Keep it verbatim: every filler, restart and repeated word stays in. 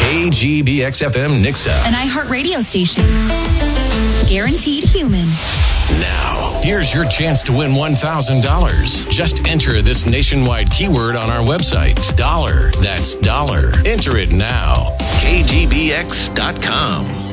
K G B X F M Nixa. An iHeart radio station. Guaranteed human. Now, here's your chance to win one thousand dollars. Just enter this nationwide keyword on our website. Dollar. That's dollar. Enter it now. K G B X dot com.